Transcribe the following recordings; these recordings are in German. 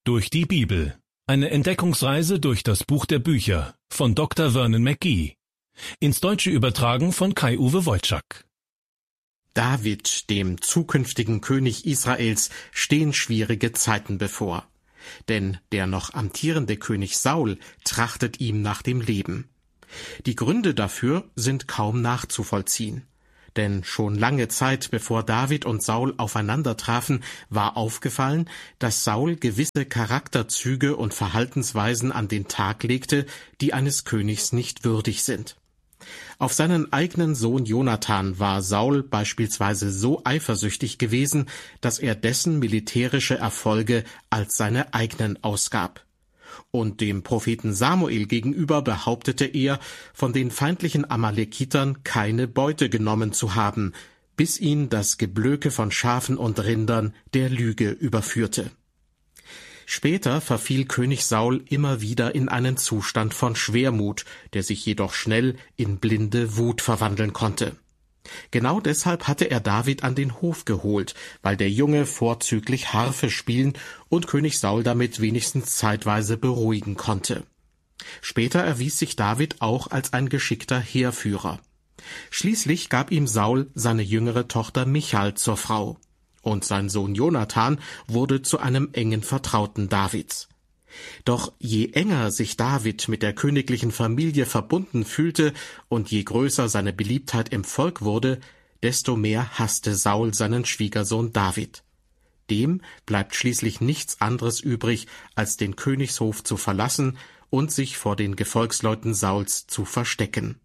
Durch die Bibel. Eine Entdeckungsreise durch das Buch der Bücher von Dr. Vernon McGee. Ins Deutsche übertragen von Kai-Uwe Wojczak. David, dem zukünftigen König Israels, stehen schwierige Zeiten bevor. Denn der noch amtierende König Saul trachtet ihm nach dem Leben. Die Gründe dafür sind kaum nachzuvollziehen. Denn schon lange Zeit, bevor David und Saul aufeinander trafen, war aufgefallen, dass Saul gewisse Charakterzüge und Verhaltensweisen an den Tag legte, die eines Königs nicht würdig sind. Auf seinen eigenen Sohn Jonathan war Saul beispielsweise so eifersüchtig gewesen, dass er dessen militärische Erfolge als seine eigenen ausgab. Und dem Propheten Samuel gegenüber behauptete er, von den feindlichen Amalekitern keine Beute genommen zu haben, bis ihn das Geblöke von Schafen und Rindern der Lüge überführte. Später verfiel König Saul immer wieder in einen Zustand von Schwermut, der sich jedoch schnell in blinde Wut verwandeln konnte. Genau deshalb hatte er David an den Hof geholt, weil der Junge vorzüglich Harfe spielen und König Saul damit wenigstens zeitweise beruhigen konnte. Später erwies sich David auch als ein geschickter Heerführer. Schließlich gab ihm Saul seine jüngere Tochter Michal zur Frau. Und sein Sohn Jonathan wurde zu einem engen Vertrauten Davids. Doch je enger sich David mit der königlichen Familie verbunden fühlte und je größer seine Beliebtheit im Volk wurde, desto mehr hasste Saul seinen Schwiegersohn David. Dem bleibt schließlich nichts anderes übrig, als den Königshof zu verlassen und sich vor den Gefolgsleuten Sauls zu verstecken.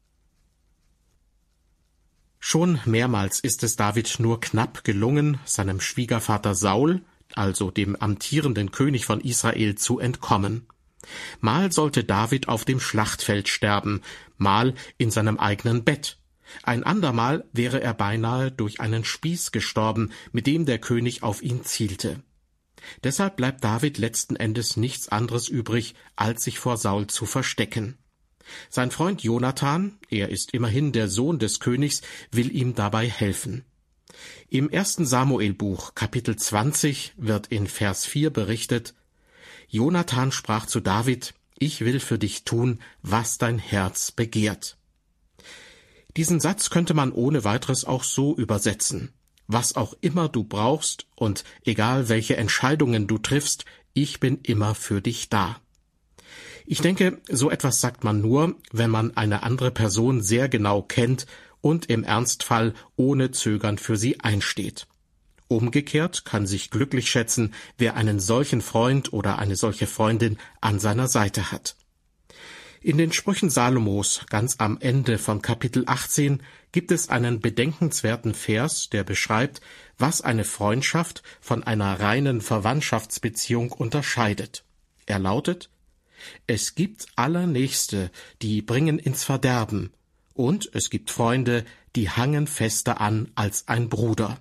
Schon mehrmals ist es David nur knapp gelungen, seinem Schwiegervater Saul, also dem amtierenden König von Israel, zu entkommen. Mal sollte David auf dem Schlachtfeld sterben, mal in seinem eigenen Bett. Ein andermal wäre er beinahe durch einen Spieß gestorben, mit dem der König auf ihn zielte. Deshalb bleibt David letzten Endes nichts anderes übrig, als sich vor Saul zu verstecken. Sein Freund Jonathan, er ist immerhin der Sohn des Königs, will ihm dabei helfen. Im 1. Samuelbuch, Kapitel 20, wird in Vers 4 berichtet: Jonathan sprach zu David: Ich will für dich tun, was dein Herz begehrt. Diesen Satz könnte man ohne weiteres auch so übersetzen: Was auch immer du brauchst und egal welche Entscheidungen du triffst, ich bin immer für dich da. Ich denke, so etwas sagt man nur, wenn man eine andere Person sehr genau kennt und im Ernstfall ohne Zögern für sie einsteht. Umgekehrt kann sich glücklich schätzen, wer einen solchen Freund oder eine solche Freundin an seiner Seite hat. In den Sprüchen Salomos, ganz am Ende von Kapitel 18, gibt es einen bedenkenswerten Vers, der beschreibt, was eine Freundschaft von einer reinen Verwandtschaftsbeziehung unterscheidet. Er lautet: Es gibt Allernächste, die bringen ins Verderben, und es gibt Freunde, die hangen fester an als ein Bruder.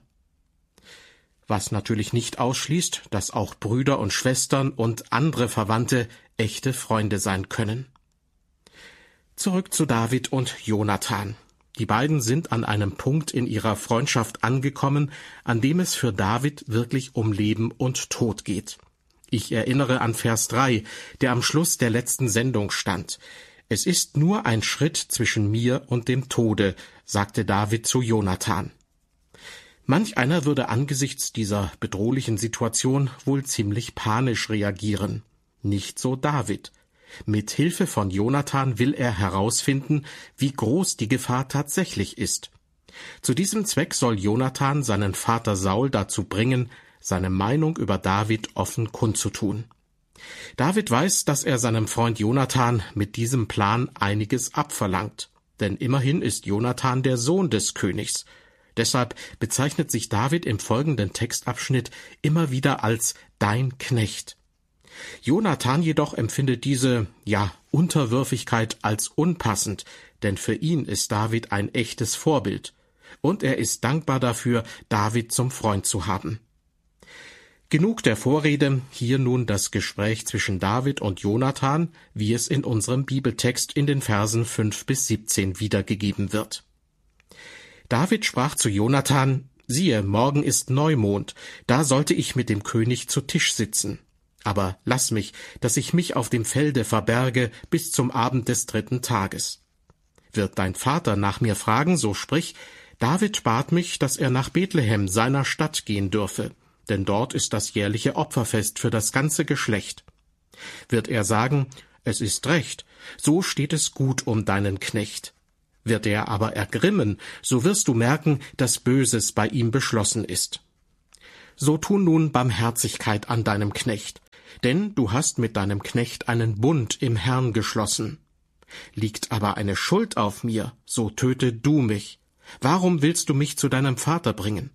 Was natürlich nicht ausschließt, dass auch Brüder und Schwestern und andere Verwandte echte Freunde sein können. Zurück zu David und Jonathan. Die beiden sind an einem Punkt in ihrer Freundschaft angekommen, an dem es für David wirklich um Leben und Tod geht. Ich erinnere an Vers 3, der am Schluss der letzten Sendung stand. Es ist nur ein Schritt zwischen mir und dem Tode, sagte David zu Jonathan. Manch einer würde angesichts dieser bedrohlichen Situation wohl ziemlich panisch reagieren. Nicht so David. Mit Hilfe von Jonathan will er herausfinden, wie groß die Gefahr tatsächlich ist. Zu diesem Zweck soll Jonathan seinen Vater Saul dazu bringen, seine Meinung über David offen kundzutun. David weiß, dass er seinem Freund Jonathan mit diesem Plan einiges abverlangt, denn immerhin ist Jonathan der Sohn des Königs. Deshalb bezeichnet sich David im folgenden Textabschnitt immer wieder als »dein Knecht«. Jonathan jedoch empfindet diese, Unterwürfigkeit als unpassend, denn für ihn ist David ein echtes Vorbild, und er ist dankbar dafür, David zum Freund zu haben. Genug der Vorrede, hier nun das Gespräch zwischen David und Jonathan, wie es in unserem Bibeltext in den Versen 5 bis 17 wiedergegeben wird. David sprach zu Jonathan: Siehe, morgen ist Neumond, da sollte ich mit dem König zu Tisch sitzen. Aber lass mich, dass ich mich auf dem Felde verberge bis zum Abend des 3. Tages. Wird dein Vater nach mir fragen, so sprich, David bat mich, dass er nach Bethlehem, seiner Stadt, gehen dürfe, denn dort ist das jährliche Opferfest für das ganze Geschlecht. Wird er sagen, es ist recht, so steht es gut um deinen Knecht. Wird er aber ergrimmen, so wirst du merken, dass Böses bei ihm beschlossen ist. So tu nun Barmherzigkeit an deinem Knecht, denn du hast mit deinem Knecht einen Bund im Herrn geschlossen. Liegt aber eine Schuld auf mir, so töte du mich. Warum willst du mich zu deinem Vater bringen?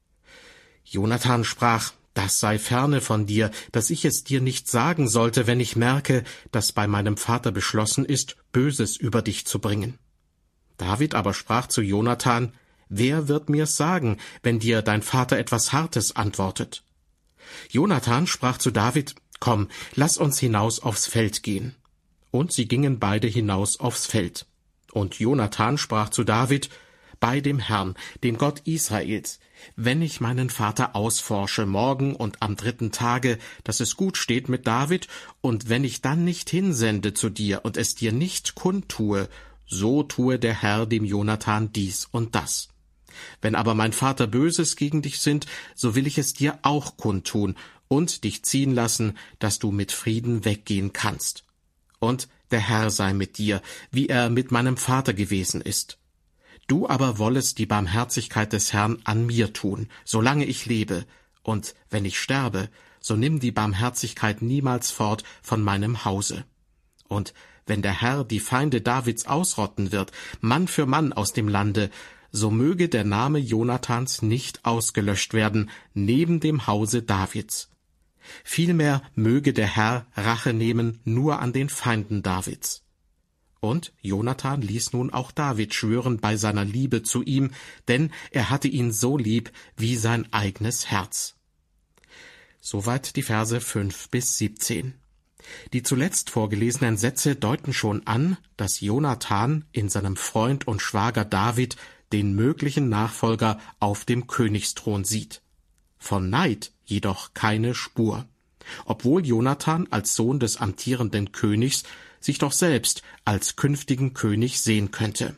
Jonathan sprach, das sei ferne von dir, dass ich es dir nicht sagen sollte, wenn ich merke, dass bei meinem Vater beschlossen ist, Böses über dich zu bringen. David aber sprach zu Jonathan, wer wird mir's sagen, wenn dir dein Vater etwas Hartes antwortet? Jonathan sprach zu David, komm, lass uns hinaus aufs Feld gehen. Und sie gingen beide hinaus aufs Feld. Und Jonathan sprach zu David, bei dem Herrn, dem Gott Israels, wenn ich meinen Vater ausforsche morgen und am 3. Tage, dass es gut steht mit David, und wenn ich dann nicht hinsende zu dir und es dir nicht kundtue, so tue der Herr dem Jonathan dies und das. Wenn aber mein Vater Böses gegen dich sinnt, so will ich es dir auch kundtun und dich ziehen lassen, dass du mit Frieden weggehen kannst. Und der Herr sei mit dir, wie er mit meinem Vater gewesen ist. Du aber wollest die Barmherzigkeit des Herrn an mir tun, solange ich lebe, und wenn ich sterbe, so nimm die Barmherzigkeit niemals fort von meinem Hause. Und wenn der Herr die Feinde Davids ausrotten wird, Mann für Mann aus dem Lande, so möge der Name Jonathans nicht ausgelöscht werden neben dem Hause Davids. Vielmehr möge der Herr Rache nehmen nur an den Feinden Davids. Und Jonathan ließ nun auch David schwören bei seiner Liebe zu ihm, denn er hatte ihn so lieb wie sein eigenes Herz. Soweit die Verse 5 bis 17. Die zuletzt vorgelesenen Sätze deuten schon an, dass Jonathan in seinem Freund und Schwager David den möglichen Nachfolger auf dem Königsthron sieht. Von Neid jedoch keine Spur, obwohl Jonathan als Sohn des amtierenden Königs sich doch selbst als künftigen König sehen könnte.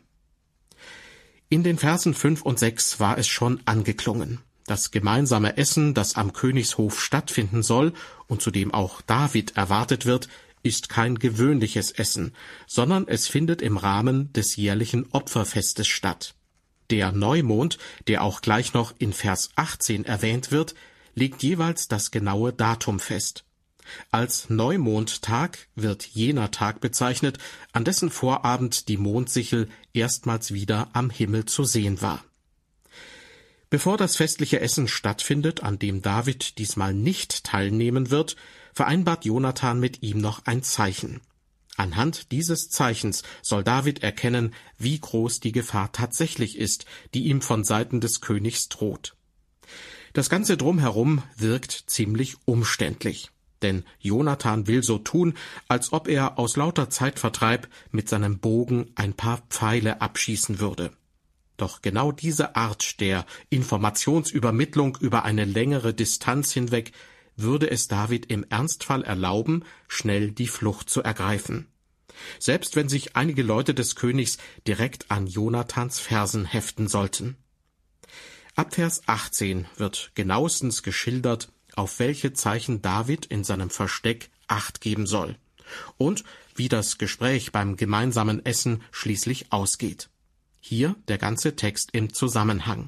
In den Versen 5 und 6 war es schon angeklungen. Das gemeinsame Essen, das am Königshof stattfinden soll und zu dem auch David erwartet wird, ist kein gewöhnliches Essen, sondern es findet im Rahmen des jährlichen Opferfestes statt. Der Neumond, der auch gleich noch in Vers 18 erwähnt wird, legt jeweils das genaue Datum fest. Als Neumondtag wird jener Tag bezeichnet, an dessen Vorabend die Mondsichel erstmals wieder am Himmel zu sehen war. Bevor das festliche Essen stattfindet, an dem David diesmal nicht teilnehmen wird, vereinbart Jonathan mit ihm noch ein Zeichen. Anhand dieses Zeichens soll David erkennen, wie groß die Gefahr tatsächlich ist, die ihm von Seiten des Königs droht. Das Ganze drumherum wirkt ziemlich umständlich, denn Jonathan will so tun, als ob er aus lauter Zeitvertreib mit seinem Bogen ein paar Pfeile abschießen würde. Doch genau diese Art der Informationsübermittlung über eine längere Distanz hinweg würde es David im Ernstfall erlauben, schnell die Flucht zu ergreifen. Selbst wenn sich einige Leute des Königs direkt an Jonathans Fersen heften sollten. Ab Vers 18 wird genauestens geschildert, auf welche Zeichen David in seinem Versteck Acht geben soll und wie das Gespräch beim gemeinsamen Essen schließlich ausgeht. Hier der ganze Text im Zusammenhang.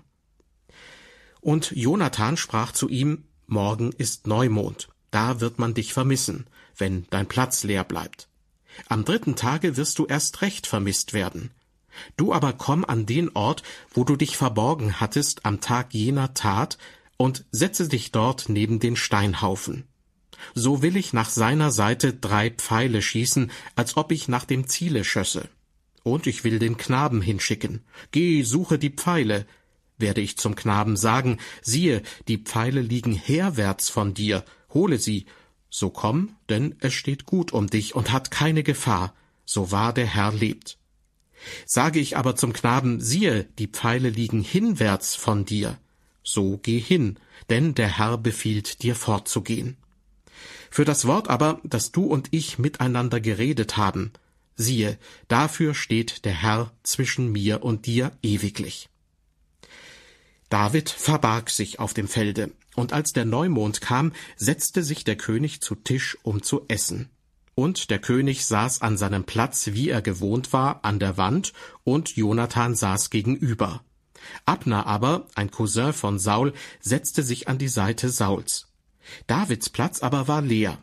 Und Jonathan sprach zu ihm, morgen ist Neumond, da wird man dich vermissen, wenn dein Platz leer bleibt. Am 3. Tage wirst du erst recht vermisst werden. Du aber komm an den Ort, wo du dich verborgen hattest am Tag jener Tat, und setze dich dort neben den Steinhaufen. So will ich nach seiner Seite 3 Pfeile schießen, als ob ich nach dem Ziele schösse. Und ich will den Knaben hinschicken. Geh, suche die Pfeile. Werde ich zum Knaben sagen, siehe, die Pfeile liegen herwärts von dir, hole sie. So komm, denn es steht gut um dich und hat keine Gefahr, so wahr der Herr lebt. Sage ich aber zum Knaben, siehe, die Pfeile liegen hinwärts von dir, so geh hin, denn der Herr befiehlt dir fortzugehen. Für das Wort aber, das du und ich miteinander geredet haben, siehe, dafür steht der Herr zwischen mir und dir ewiglich. David verbarg sich auf dem Felde, und als der Neumond kam, setzte sich der König zu Tisch, um zu essen. Und der König saß an seinem Platz, wie er gewohnt war, an der Wand, und Jonathan saß gegenüber. Abner aber, ein Cousin von Saul, setzte sich an die Seite Sauls. Davids Platz aber war leer,